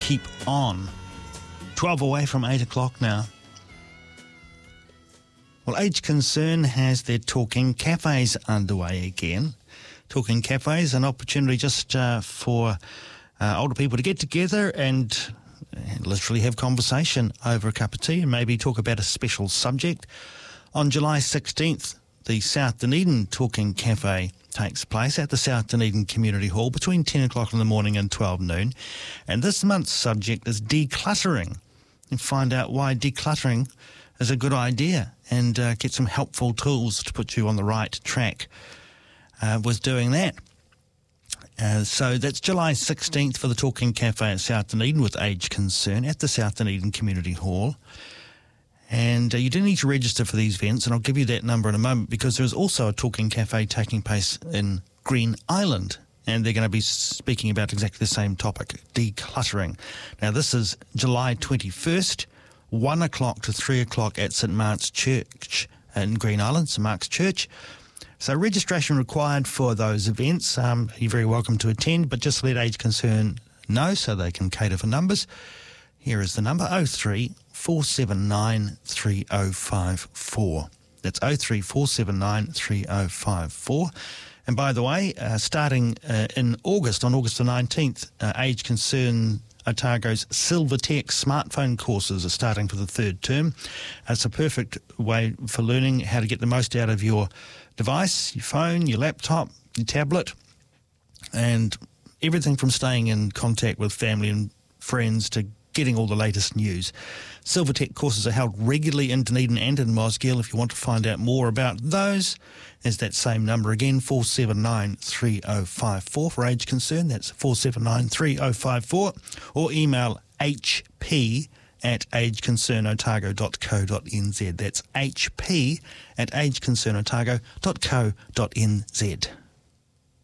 keep on. 12 away from 8 o'clock now. Well, Age Concern has their talking cafes underway again. Talking cafes, an opportunity just for older people to get together and literally have conversation over a cup of tea and maybe talk about a special subject. On July 16th, the South Dunedin Talking Cafe takes place at the South Dunedin Community Hall between 10 o'clock in the morning and 12 noon. And this month's subject is decluttering. And find out why decluttering is a good idea and get some helpful tools to put you on the right track with doing that. So that's July 16th for the Talking Cafe at South Dunedin with Age Concern at the South Dunedin Community Hall. And you do need to register for these events, and I'll give you that number in a moment, because there's also a Talking Cafe taking place in Green Island, and they're going to be speaking about exactly the same topic, decluttering. Now, this is July 21st, 1 o'clock to 3 o'clock at St Mark's Church in Green Island, St Mark's Church. So registration required for those events. You're very welcome to attend, but just let Age Concern know so they can cater for numbers. Here is the number, 03 479 3054. That's 03 479 3054. And by the way, starting in August, on August the 19th, Age Concern Otago's Silvertech smartphone courses are starting for the third term. It's a perfect way for learning how to get the most out of your device, your phone, your laptop, your tablet, and everything from staying in contact with family and friends to getting all the latest news. Silvertech courses are held regularly in Dunedin and in Mosgiel. If you want to find out more about those, there's that same number again, 479 3054 for Age Concern. That's 479 3054. Or email hp@ageconcernotago.co.nz. That's hp@ageconcernotago.co.nz.